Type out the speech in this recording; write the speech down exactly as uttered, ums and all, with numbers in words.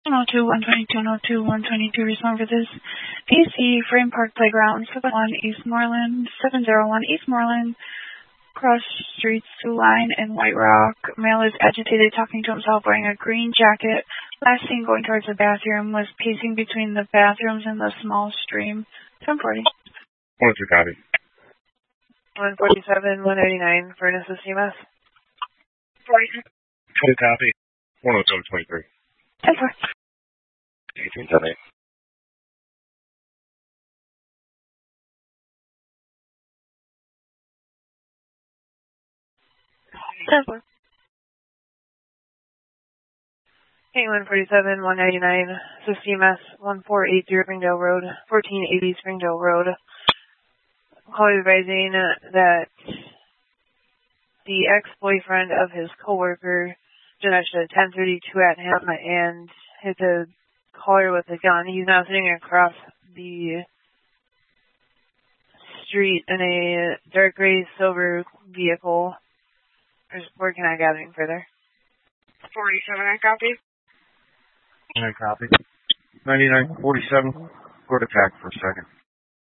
one oh two, one twenty-two, one oh two, one twenty-two, respond for this. P C, Frame Park Playground, seven one Eastmoreland, seven oh one Eastmoreland, cross streets, Sioux Line, and White Rock. Male is agitated, talking to himself, wearing a green jacket. Last seen going towards the bathroom, was pacing between the bathrooms and the small stream. ten forty. one oh two, copy. one forty-seven, one eighty-nine, Furnace of C M S. forty-seven. two, copy. one oh seven, twenty-three. ten four. eighteen, seven eight. ten four. Hey, one forty-seven, one ninety-nine, so C M S, one four eight zero Springdale Road, fourteen eighty Springdale Road. Call advising that the ex-boyfriend of his coworker dispatched at ten thirty-two at him and hit the caller with a gun. He's now sitting across the street in a dark gray silver vehicle. Where can I gathering further? forty-seven, I copy. I copy. ninety-nine, forty-seven, go to T A C for a second.